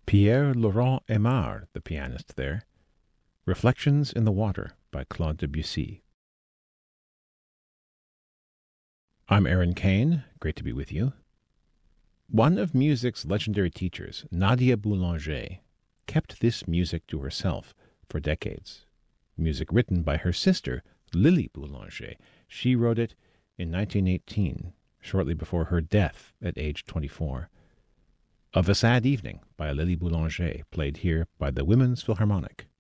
Pierre Laurent Aimard, the pianist there. Reflections in the Water by Claude Debussy. I'm Aaron Kane. Great to be with you. One of music's legendary teachers, Nadia Boulanger, kept this music to herself for decades. Music written by her sister, Lily Boulanger. She wrote it in 1918, shortly before her death at age 24. Of a Sad Evening by Lily Boulanger, played here by the Women's Philharmonic.